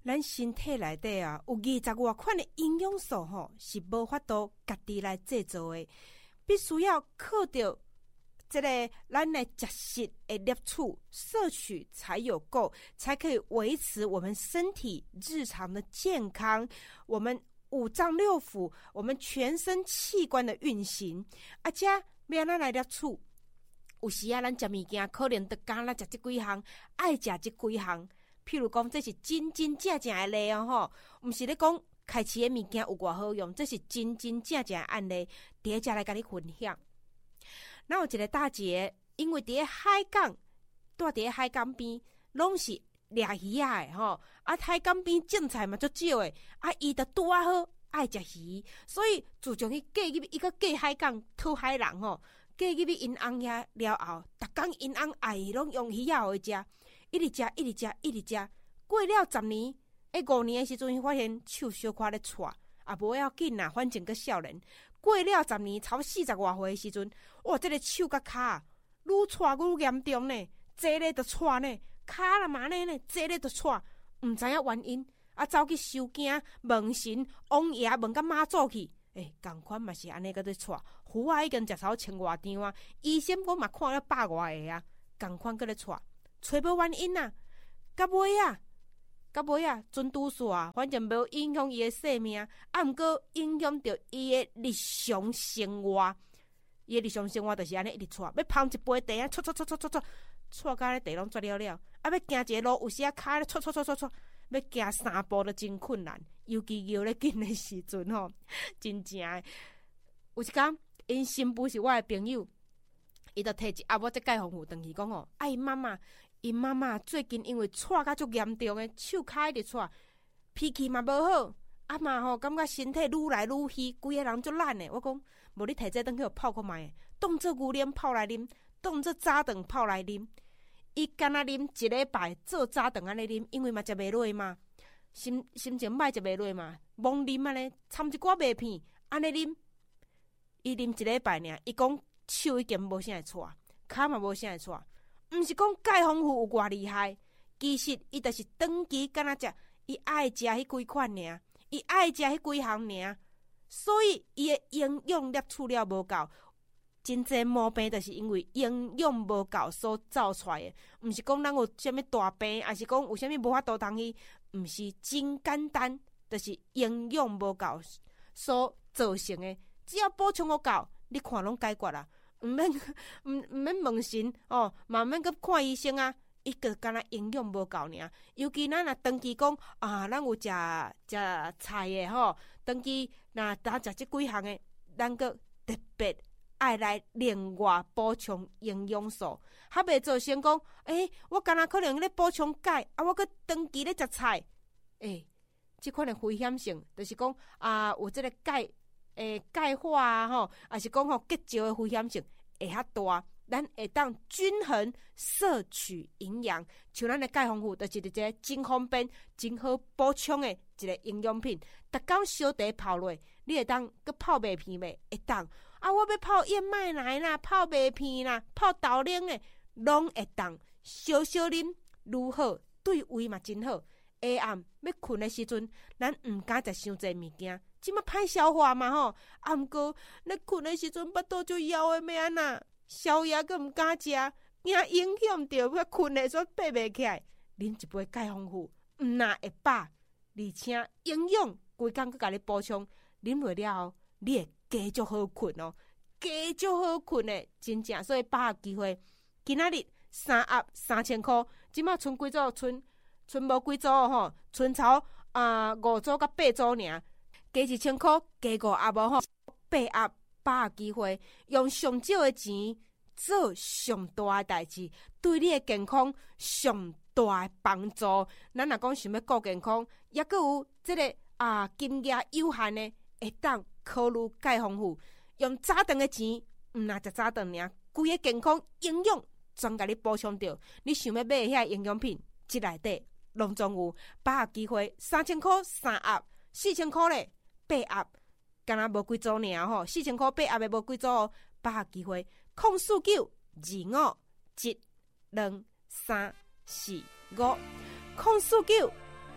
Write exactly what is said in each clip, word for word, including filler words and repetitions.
咱身体内底啊，有二十外款的营养素吼，是无法度家己来制造的，必须要靠着这个咱的食食的摄取摄取才有够，才可以维持我们身体日常的健康，我们五脏六腑，我们全身器官的运行。啊，这要咱来摄取。有时啊，咱食物件可能得讲咱食这几项，爱食这几项。譬如讲，这是真真正正的例哦吼，毋是咧讲开市的物件有偌好用，这是真真正正的案例，伫遮来甲你分享。那有一个大姐，因为伫海港，住伫海港边，拢是掠鱼仔的吼，啊，海港边种菜嘛足少的，啊，伊就拄啊好爱食鱼，所以自从伊嫁入伊个嫁海港讨海人吼。嫁入去因翁遐了后，逐工因翁爱伊拢用鱼仔互伊食，一直食，一直食，一直食。过了十年，诶，五年的时阵，发现手小可咧喘，也无要紧啦，反正个少年。过了十年，超四十外岁的时阵，哇，这个手甲骹愈喘愈严重呢，坐咧就喘呢，骹啦嘛呢呢，坐咧就喘，毋知影原因，啊，走去收惊问神王爷问甲妈祖去。诶，同款嘛是安尼个咧喘，胡啊已经食头千外张啊，医生我嘛看了百外个啊，同款个咧喘，找无原因啊，到尾啊，到尾啊，准拄煞，反正无影响伊的性命，啊，毋过影响着伊的日常生活，伊的日常生活就是安尼一直喘，要捧一杯茶啊，啜啜啜啜啜啜，啜到咧茶拢啜了了，啊，要行一个路，有时啊骹咧啜啜啜啜啜。要行三步都真困难，尤其摇咧紧的时阵吼，真正的。有一天，因新妇是我的朋友，伊就摕一盒我这盖红虎回去讲哦，啊，因妈妈，因妈妈最近因为喘甲足严重的，手骹一直喘，脾气嘛无好，啊嘛吼，感觉身体愈来愈虚，规个人足懒的。我讲，无你摕这顿去泡看卖，当做牛奶泡来啉，当做早顿泡来啉。伊干那啉一礼拜做早顿安尼啉，因为嘛食袂落嘛，心心情歹食袂落嘛，懵啉安尼，掺一寡麦片安尼啉。伊啉一礼拜尔，伊讲手已经无啥会喘，骹嘛无啥会喘，毋是讲钙丰富有偌厉害，其实伊就是长期干那食，伊爱食迄几款尔，伊爱食迄几项尔，所以伊的营养摄取了无够。真济毛病就是因为营养无够所造出来的，毋是讲咱有啥物大病，还是讲有啥物无法度通去，毋是真简单，就是营养无够所造成的。只要补充有够，你看拢解决啦，毋免毋毋免问神哦，嘛毋免去看医生啊，伊个干那营养无够尔。尤其咱若长期讲啊，咱有食食菜的吼，长期若单食即几项的，咱个特别。爱来另外补充营养素，还袂造成讲，诶、欸，我敢若可能咧补充钙，啊，我搁长期咧食菜，诶、欸，即款的危险性，就是讲啊，有即个钙，诶、欸，钙化啊，吼，还是讲吼结石的危险性会较大。咱会当均衡摄取营养，像咱的钙丰富，就是一个真方便、真好补充的一个营养品。逐工小茶泡落，你会当搁泡麦片袂？会当啊！我要泡燕麦奶啦，泡麦片啦，泡豆奶的，拢会当。小小啉愈好，对胃嘛真好。下暗要困的时阵，咱毋敢食伤济物件，即么歹消化嘛吼。啊，毋过咧困的时阵，腹肚就枵的要安那？宵夜佫毋敢食，惊影响着要困的煞爬袂起来。啉一杯钙丰富，毋但会饱，而且营养规工佫甲你补充。啉落了后，你会加足好困哦，加足好困的，真正。所以把握机会，今仔日三盒三千箍，即马剩几组？剩剩无几组吼，剩超啊五组甲八组尔，加一千箍，加五盒无吼，八盒。把握机会，用上少的钱做上大的代志，对你的健康上大的帮助。咱若讲想要顾健康，也阁有即、这个啊金额有限的，会当考虑钙丰富，用早顿的钱，毋若食早顿尔，规个健康营养全甲你补充着。你想要买遐营养品，即内底拢总有。把握机会，三千箍三盒，四千箍咧八盒。敢若无几组尔吼，四千箍八盒的无几组哦。把握机会，空四九二五一两三四五，空四九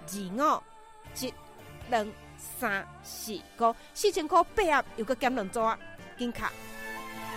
五一两三四五四千块八盒又搁减两组啊，紧卡